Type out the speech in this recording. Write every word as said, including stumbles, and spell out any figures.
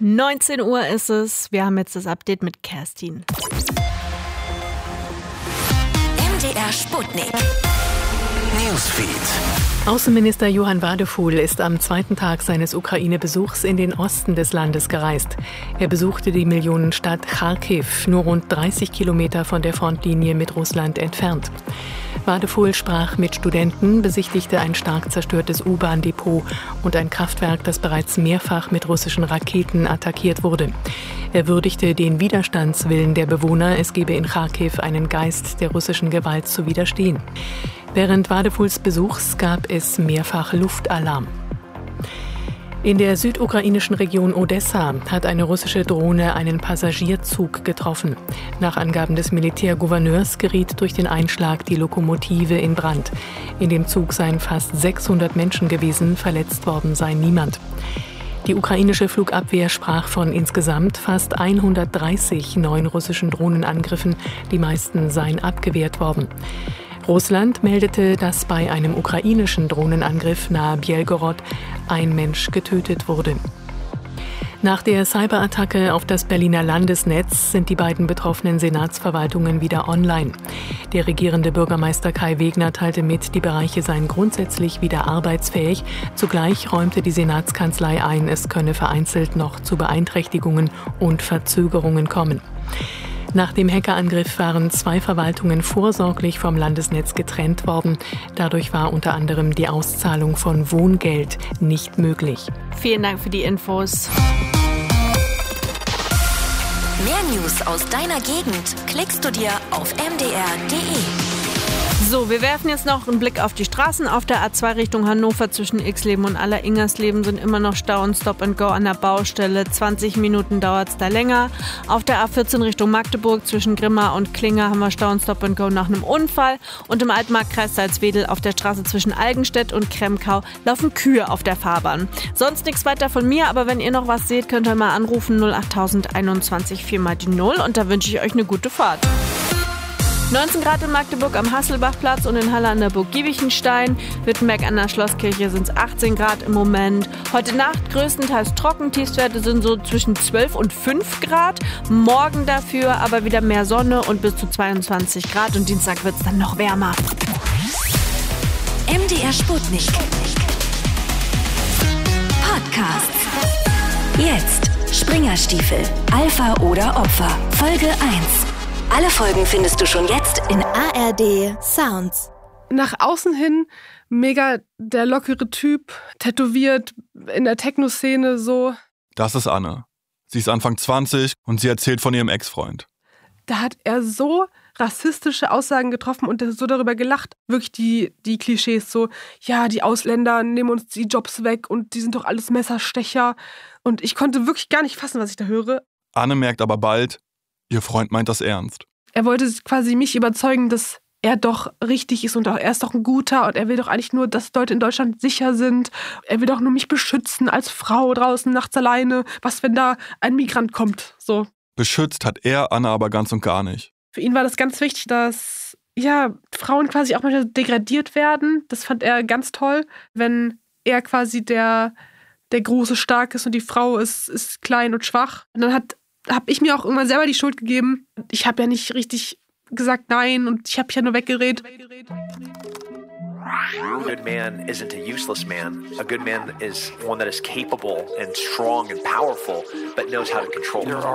neunzehn Uhr ist es. Wir haben jetzt das Update mit Kerstin. M D R Sputnik. Newsfeed. Außenminister Johann Wadefuhl ist am zweiten Tag seines Ukraine-Besuchs in den Osten des Landes gereist. Er besuchte die Millionenstadt Charkiw, nur rund dreißig Kilometer von der Frontlinie mit Russland entfernt. Wadefuhl sprach mit Studenten, besichtigte ein stark zerstörtes U-Bahn-Depot und ein Kraftwerk, das bereits mehrfach mit russischen Raketen attackiert wurde. Er würdigte den Widerstandswillen der Bewohner, es gebe in Charkiw einen Geist der russischen Gewalt zu widerstehen. Während Wadefuhls Besuchs gab es mehrfach Luftalarm. In der südukrainischen Region Odessa hat eine russische Drohne einen Passagierzug getroffen. Nach Angaben des Militärgouverneurs geriet durch den Einschlag die Lokomotive in Brand. In dem Zug seien fast sechshundert Menschen gewesen, verletzt worden sei niemand. Die ukrainische Flugabwehr sprach von insgesamt fast hundertdreißig neuen russischen Drohnenangriffen. Die meisten seien abgewehrt worden. Russland meldete, dass bei einem ukrainischen Drohnenangriff nahe Bjelgorod ein Mensch getötet wurde. Nach der Cyberattacke auf das Berliner Landesnetz sind die beiden betroffenen Senatsverwaltungen wieder online. Der regierende Bürgermeister Kai Wegner teilte mit, die Bereiche seien grundsätzlich wieder arbeitsfähig. Zugleich räumte die Senatskanzlei ein, es könne vereinzelt noch zu Beeinträchtigungen und Verzögerungen kommen. Nach dem Hackerangriff waren zwei Verwaltungen vorsorglich vom Landesnetz getrennt worden. Dadurch war unter anderem die Auszahlung von Wohngeld nicht möglich. Vielen Dank für die Infos. Mehr News aus deiner Gegend klickst du dir auf m d r punkt d e. So, wir werfen jetzt noch einen Blick auf die Straßen. Auf der A zwei Richtung Hannover zwischen Ixleben und Aller-Ingersleben sind immer noch Stau und Stop and Go an der Baustelle. zwanzig Minuten dauert es da länger. Auf der A vierzehn Richtung Magdeburg zwischen Grimma und Klinger haben wir Stau und Stop and Go nach einem Unfall. Und im Altmarktkreis Salzwedel auf der Straße zwischen Algenstedt und Kremkau laufen Kühe auf der Fahrbahn. Sonst nichts weiter von mir, aber wenn ihr noch was seht, könnt ihr mal anrufen null acht einundzwanzig vier mal die null und da wünsche ich euch eine gute Fahrt. neunzehn Grad in Magdeburg am Hasselbachplatz und in Halle an der Burg Giebichenstein. Wittenberg an der Schlosskirche sind es achtzehn Grad im Moment. Heute Nacht größtenteils trocken. Tiefstwerte sind so zwischen zwölf und fünf Grad. Morgen dafür aber wieder mehr Sonne und bis zu zweiundzwanzig Grad. Und Dienstag wird es dann noch wärmer. M D R Sputnik. Podcasts. Jetzt Springerstiefel. Alpha oder Opfer. Folge eins. Alle Folgen findest du schon jetzt in A R D Sounds. Nach außen hin mega der lockere Typ, tätowiert, in der Techno-Szene so. Das ist Anne. Sie ist Anfang zwanzig und sie erzählt von ihrem Ex-Freund. Da hat er so rassistische Aussagen getroffen und so darüber gelacht. Wirklich die, die Klischees so, ja, die Ausländer nehmen uns die Jobs weg und die sind doch alles Messerstecher. Und ich konnte wirklich gar nicht fassen, was ich da höre. Anne merkt aber bald, ihr Freund meint das ernst. Er wollte quasi mich überzeugen, dass er doch richtig ist und auch, er ist doch ein Guter und er will doch eigentlich nur, dass Leute in Deutschland sicher sind. Er will doch nur mich beschützen als Frau draußen nachts alleine. Was, wenn da ein Migrant kommt? So. Beschützt hat er Anne aber ganz und gar nicht. Für ihn war das ganz wichtig, dass ja, Frauen quasi auch manchmal degradiert werden. Das fand er ganz toll, wenn er quasi der, der große Stark ist und die Frau ist, ist klein und schwach. Und dann hat habe ich mir auch irgendwann selber die Schuld gegeben. Ich habe ja nicht richtig gesagt nein und ich habe ja nur weggeredet. A good man isn't a useless man. A good man is one that is capable and strong and powerful, but knows how to control it.